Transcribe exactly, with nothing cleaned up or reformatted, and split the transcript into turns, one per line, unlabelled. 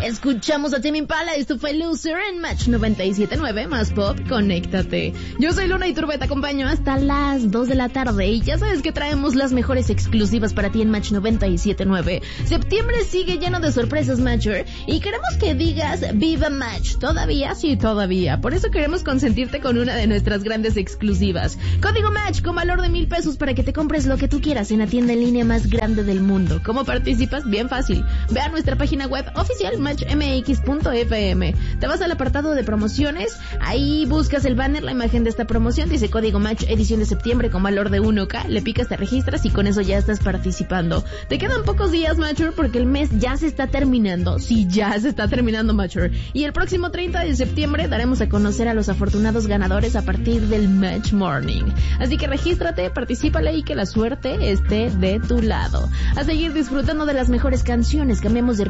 Escuchamos a Tame Impala, esto fue Loser en Match noventa y siete punto nueve, más pop, conéctate. Yo soy Luna Iturbe, te acompaño hasta las dos de la tarde y ya sabes que traemos las mejores exclusivas para ti en Match noventa y siete punto nueve. Septiembre sigue lleno de sorpresas, Matcher, y queremos que digas Viva Match. ¿Todavía? Sí, todavía. Por eso queremos consentirte con una de nuestras grandes exclusivas. Código Match con valor de mil pesos para que te compres lo que tú quieras en la tienda en línea más grande del mundo. ¿Cómo participas? Bien fácil. Ve a nuestra página web oficial match m x punto f m. Te vas al apartado de promociones, ahí buscas el banner, la imagen de esta promoción, dice Código Match edición de septiembre con valor de uno K, le picas, te registras y con eso ya estás participando. Te quedan pocos días, Matcher, porque el mes ya se está terminando. Sí, ya se está terminando, Matcher. Y el próximo treinta de septiembre daremos a conocer a los afortunados ganadores a partir del Match Morning. Así que regístrate, particípale y que la suerte esté de tu lado. A seguir disfrutando de las mejores canciones, cambiamos de